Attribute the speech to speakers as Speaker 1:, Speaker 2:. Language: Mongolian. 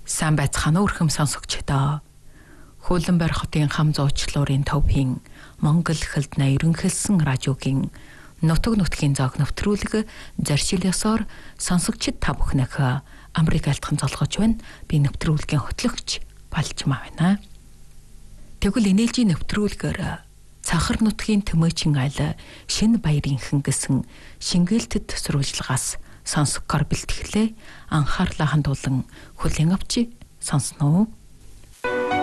Speaker 1: Сайн байцгаана уу өрхөм сонсогчдоо. Хуулбар хотын хам зуучлуурын төвхийн Монгол хэлтний ерөнхийлсөн радиогийн нутаг нутгийн зоог нэвтрүүлэг заршил ёсоор сонсогчид та бүхнийх Америк айлтхан залгаж байна. Би нэвтрүүлгийн хөтлөгч Балчмаа байна. Тэгвэл энээлжийн нэвтрүүлгээр Цахар нутгийн Тэмээчин айл шинэ баярынхан гэсэн шингээлтэд сурвалжлагаас сонсгохоор бэлтгэлээ анхаарлаа хандуулан хүлээн авчи сонсноо.